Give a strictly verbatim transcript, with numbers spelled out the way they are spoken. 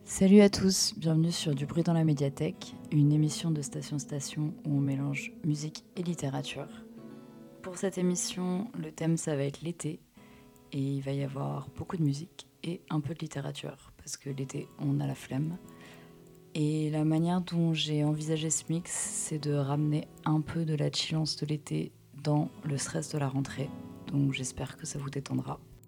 Salut à tous, bienvenue sur Du bruit dans la médiathèque, une émission de Station Station où on mélange musique et littérature. Pour cette émission, le thème ça va être l'été et il va y avoir beaucoup de musique et un peu de littérature parce que l'été on a la flemme. Et la manière dont j'ai envisagé ce mix, c'est de ramener un peu de la chillance de l'été dans le stress de la rentrée, donc j'espère que ça vous détendra.